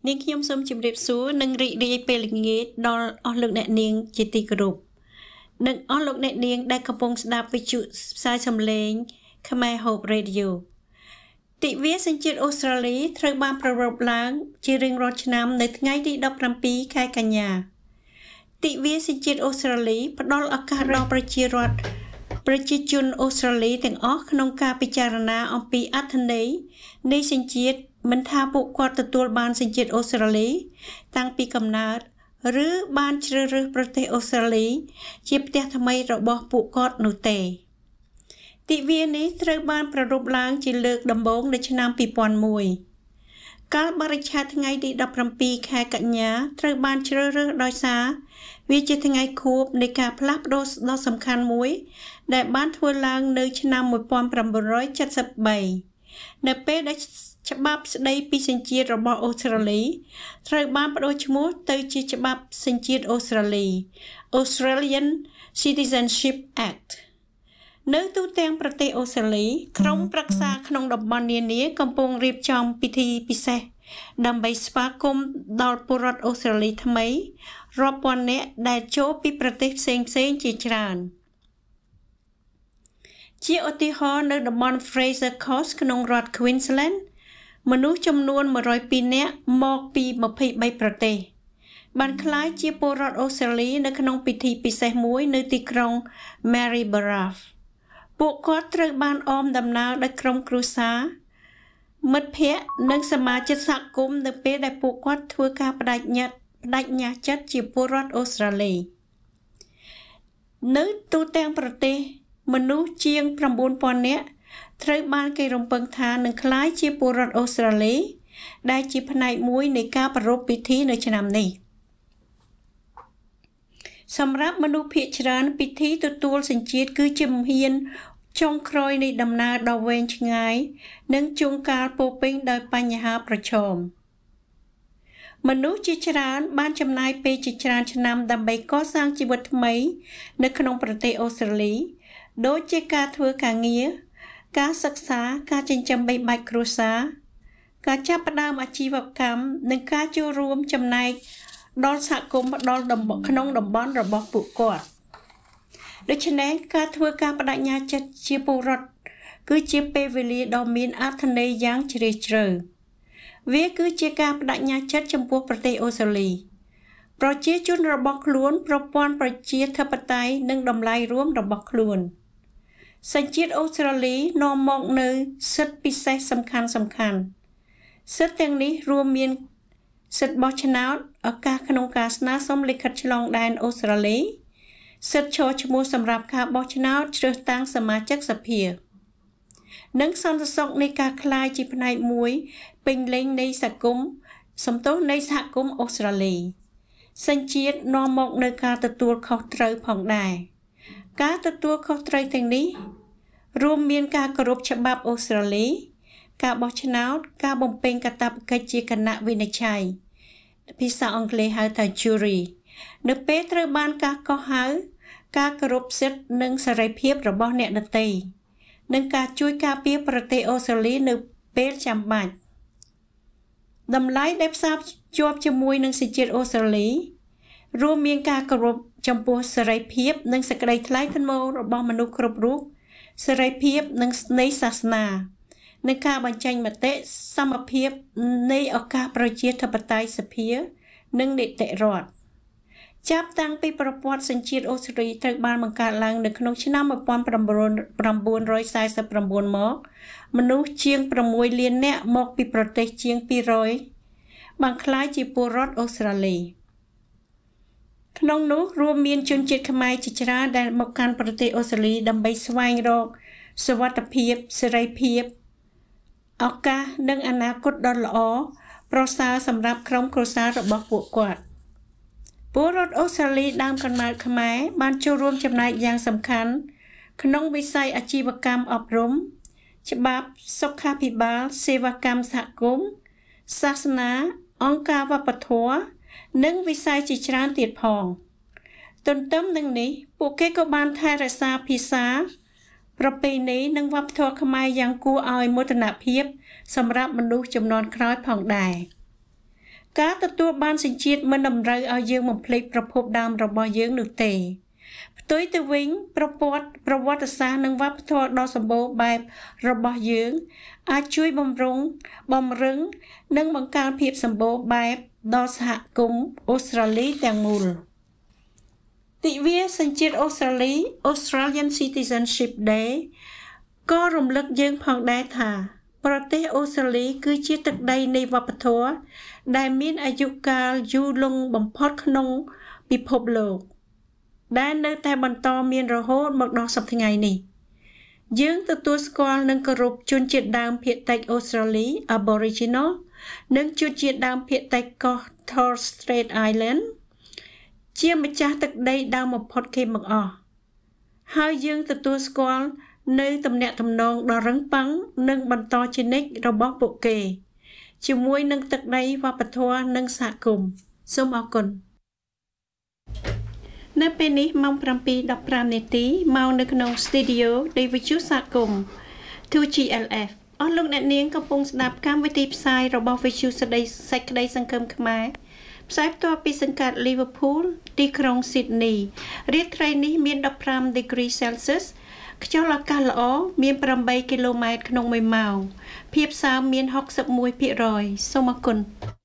នាងខ្ញុំសូមជម្រាបសួរនិងរីករាយពេលល្ងាចដល់អស់លោកអ្នកនាងជាទីគោរពនិងអស់លោកអ្នកនាងដែលកំពុងស្ដាប់វិទ្យុផ្សាយសំឡេងខ្មែរ Hope Radio ទិវាសញ្ជាតិអូស្ត្រាលីត្រូវបានប្រារព្ធឡើងជារៀងរាល់ឆ្នាំនៅថ្ងៃទី17ខែកញ្ញាទិវាសញ្ជាតិអូស្ត្រាលីផ្ដល់ឱកាសដល់ប្រជាជនអូស្ត្រាលីទាំងអស់ក្នុងការពិចារណាអំពីអត្ថន័យនៃសញ្ជាតិមិនថាពួកគាត់ទទួលបានសញ្ជាតិអូស្ត្រាលីតាំងពីកំណើតឬបានជ្រើសរើសប្រទេសអូស្ត្រាលីជាផ្ទះថ្មីរបស់ពួកគាត់នោះទេទិវានេះត្រូវបានប្រារព្ធឡើងជាលើកដំបូងនៅឆ្នាំ2001កាលបរិច្ឆេទថ្ងៃទី17ខែកញ្ញាត្រូវបានជ្រើសរើសដោយសារវាជាថ្ងៃខួបនៃការផ្លាស់ប្ដូរដ៏សំខាន់មួយដែលបានធ្វើឡើងនៅឆ្នាំ1973នៅពេលដែលច្បាប់ស្ដីពីសញ្ជាតិរបស់អូស្ត្រាលីត្រូវបានប្ដូរឈ្មោះទៅជាច្បាប់សញ្ជាតិអូស្ត្រាលី Australian Citizenship Act នៅទូទាំងប្រទេសអូស្ត្រាលីក្រុមប្រឹក្សាក្នុងតំបន់នានាកំពុងរៀបចំពិធីពិសេសដើម្បីស្វាគមន៍ដល់ពលរដ្ឋអូស្ត្រាលីថ្មីរាប់ពាន់នាក់ដែលចូលពីប្រទេសផ្សេងៗជាច្រើនជាឧទាហរណ៍នៅតំបន់ Fraser Coast ក្នុងរដ្ឋ Queensland មនុស្សចំនួន102នាក់មកពី23ប្រទេសបានក្លាយជាពលរដ្ឋអូស្ត្រាលីនៅក្នុងពិធីពិសេសមួយនៅទីក្រុង Maryborough ពួកគាត់ត្រូវបានអមដំណើរដោយក្រុមគ្រួសារមិត្តភ័ក្តិនិងសមាជិកសហគមន៍នៅពេលដែលពួកគាត់ធ្វើការបដិញ្ញាចិត្តជាពលរដ្ឋអូស្ត្រាលីនៅទូទាំងប្រទេសមនុស្សជាង 9,000 នាក់ត្រូវបានគេរំពឹងថានឹងក្លាយជាពលរដ្ឋអូស្ត្រាលីដែលជាផ្នែកមួយនៃការប្រារព្ធពិធីនៅឆ្នាំនេះសម្រាប់មនុស្សភាគច្រើនពិធីទទួលសញ្ជាតិគឺជាជំហានចុងក្រោយនៃដំណើរដ៏វែងឆ្ងាយនិងជួនកាលពោរពេញដោយបញ្ហាប្រឈមមនុស្សជាច្រើនបានចំណាយពេលជាច្រើនឆ្នាំដើម្បីកសាងជីវិតថ្មីនៅក្នុងប្រទេសអូស្ត្រាលីដូចជាការធ្វើការងារការសិក្សាការចិញ្ចឹមបីបាច់គ្រួសារការចាប់ផ្ដើមអាជីវកម្មនិងការចូលរួមចំណែកដល់សហគមន៍ក្នុងតំបន់របស់ពួកគាត់ដូច្នេះការធ្វើការបដិញ្ញាចិត្តជាពលរដ្ឋគឺជាពេលវេលាដ៏មានអត្ថន័យយ៉ាងជ្រាលជ្រៅវាគឺជាការបដិញ្ញាចិត្តចំពោះប្រទេសអូស្ត្រាលីប្រជាជនរបស់ខ្លួនប្រព័ន្ធប្រជាធិបតេយ្យនិងតម្លៃរួមរបស់ខ្លួនសញ្ជាតិអូស្ត្រាលីនាំមកនូវសិទ្ធិពិសេសសំខាន់សិទ្ធិទាំងនេះរួមមានសិទ្ធិបោះឆ្នោតឱកាសក្នុងការស្នើសុំលិខិតឆ្លងដែនអូស្ត្រាលីសិទ្ធិឈរឈ្មោះសម្រាប់ការបោះឆ្នោតជ្រើសតាំងសមាជិកសភានិងសន្តិសុខនៃការក្លាយជាផ្នែកមួយពេញលេញនៃសហគមន៍អូស្ត្រាលីសញ្ជាតិនាំមកនូវការទទួលខុសត្រូវផងដែរការទទួលខុសត្រូវទាំងនេះរួមមានការគោរពច្បាប់អូស្ត្រាលីការបោះឆ្នោតការបំពេញកាតព្វកិច្ចជាគណៈវិនិច្ឆ័យភាសាអង់គ្លេសហៅថា jury នៅពេលត្រូវបានការកោះហៅការគោរពសិទ្ធិនិងសេរីភាពរបស់អ្នកដទៃនិងការជួយការពារប្រទេសអូស្ត្រាលីនៅពេលចាំបាច់តម្លៃដែលផ្សារភ្ជាប់ជាមួយនឹងសញ្ជាតិអូស្ត្រាលីរួមមានការគោរពចំពោះសេរីភាពនិងសេចក្តីថ្លៃថ្នូររបស់មនុស្សគ្រប់រូបសេរីភាពនិងនៃសាសនានិងការបញ្ចេញមតិសមភាពនៃឱកាសប្រជាធិបតេយ្យសភានិងនីតិរដ្ឋចាប់តាំងពីប្រព័ន្ធសញ្ជាតិអូស្ត្រាលីត្រូវបានបង្កើតឡើងនៅក្នុងឆ្នាំ1949មកមនុស្សជាង6លាននាក់មកពីប្រទេសជាង200បានក្លាយជាពលរដ្ឋអូស្ត្រាលីក្នុងនោះរួមមានជនជាតិខ្មែរជាច្រើនដែលមកកាន់ប្រទេសអូស្ត្រាលីដើម្បីស្វែងរកសុវត្ថិភាពសេរីភាពឱកាសនិងអនាគតដ៏ល្អប្រសើរសម្រាប់ក្រុមគ្រួសាររបស់ពួកគាត់ពលរដ្ឋអូស្ត្រាលីដើមកំណើតខ្មែរបានចូលរួមចំណែកយ៉ាងសំខាន់ក្នុងវិស័យអាជីវកម្មអប់រំច្បាប់សុខាភិបាលសេវាកម្មសហគមន៍សាសនាអង្គការវប្បធម៌និងវិស័យជាច្រើនទៀតផងទន្ទឹមនឹងនេះពួកគេក៏បានថែរក្សាភាសាប្រពៃណីនិងវប្បធម៌ខ្មែរយ៉ាងគួរឲ្យមោទនភាពសម្រាប់មនុស្សជំនាន់ក្រោយផងដែរការទទួលបានសញ្ជាតិមិនតម្រូវឲ្យយើងបំភ្លេចប្រភពដើមរបស់យើងនោះទេផ្ទុយទៅវិញប្រវត្តិសាស្ត្រនិងវប្បធម៌ដ៏សម្បូរបែបរបស់យើងអាចជួយបំរឹងនិងបង្កើនភាពសម្បូរបែបដល់សហគមន៍អូស្ត្រាលីទាំងមូលទិវាសញ្ជាតិអូស្ត្រាលី Australian Citizenship Day ក៏រំលឹកយើងផងដែរថាប្រទេសអូស្ត្រាលីគឺជាទឹកដីនៃវប្បធម៌ដែលមានអាយុកាលយូរលង់បំផុតក្នុងពិភពលោកដែលនៅតែបន្តមានរហូតមកដល់សព្វថ្ងៃនេះយើងទទួលស្គាល់និងគោរពជនជាតិដើមភាគតិចអូស្ត្រាលី Aboriginal និងជនជាតិដើមភាគតិចកោះ Torres Strait Island ជាម្ចាស់ទឹកដីដើមបំផុតគេមកអស់ហើយយើងទទួលស្គាល់នៅទំនាក់ទំនងដ៏រឹងប៉ឹងនិងបន្តជានិច្ចរបស់ពួកគេជាមួយនឹងទឹកដីវប្បធម៌និងសហគមន៍សូមអរគុណនៅពេលនេះម៉ោង 7:15 នាទីមកនៅក្នុង Studio នៃវិទ្យុសហគមន៍ 2GLF អស់លោកអ្នកនាងកំពុងស្ដាប់កម្មវិធីផ្សាយរបស់វិទ្យុសេចក្តីសង្ឃឹមខ្មែរផ្សាយផ្ទាល់ពីសង្កាត់ Liverpool ទីក្រុង Sydney រាត្រី នេះមាន 15 degree Celsius ខ្យល់អាកាសល្អមាន 8 គីឡូម៉ែត្រក្នុង1ម៉ោងភាពសើមមាន 61% សូមអរគុណ